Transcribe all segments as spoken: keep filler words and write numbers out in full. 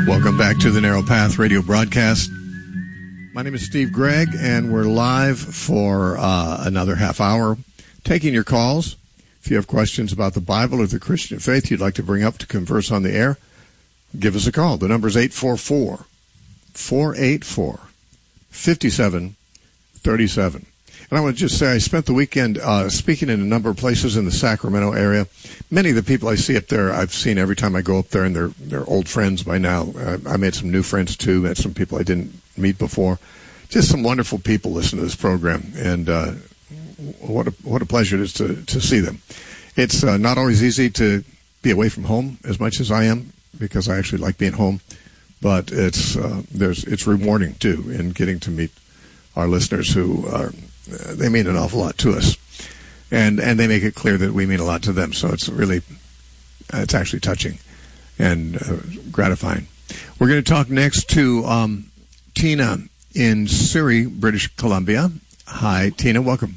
Welcome back to the Narrow Path radio broadcast. My name is Steve Gregg, and we're live for uh, another half hour, taking your calls. If you have questions about the Bible or the Christian faith you'd like to bring up to converse on the air, give us a call. The number is eight four four, four eight four, five seven three seven. And I want to just say I spent the weekend uh, speaking in a number of places in the Sacramento area. Many of the people I see up there, I've seen every time I go up there, and they're they're old friends by now. Uh, I made some new friends, too. Met some people I didn't meet before. Just some wonderful people listen to this program, and uh, what a what a pleasure it is to, to see them. It's uh, not always easy to be away from home as much as I am, because I actually like being home. But it's uh, there's it's rewarding, too, in getting to meet our listeners who are... Uh, they mean an awful lot to us, and and they make it clear that we mean a lot to them. So it's really, uh, it's actually touching and uh, gratifying. We're going to talk next to um, Tina in Surrey, British Columbia. Hi, Tina. Welcome.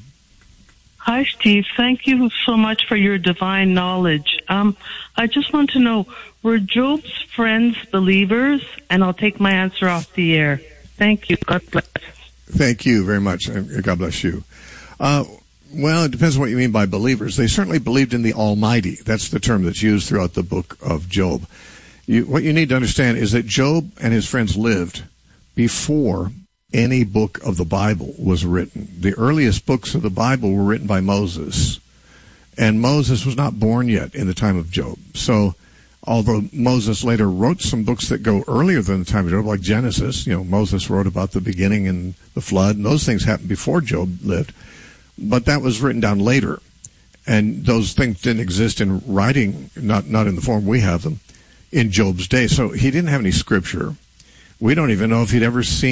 Hi, Steve. Thank you so much for your divine knowledge. Um, I just want to know, were Job's friends believers? And I'll take my answer off the air. Thank you. God bless. Thank you very much. God bless you. Uh, well, it depends on what you mean by believers. They certainly believed in the Almighty. That's the term that's used throughout the book of Job. You, what you need to understand is that Job and his friends lived before any book of the Bible was written. The earliest books of the Bible were written by Moses, and Moses was not born yet in the time of Job. So although Moses later wrote some books that go earlier than the time of Job, like Genesis, you know, Moses wrote about the beginning and the flood, and those things happened before Job lived. But that was written down later, and those things didn't exist in writing, not not in the form we have them, in Job's day. So he didn't have any scripture. We don't even know if he'd ever seen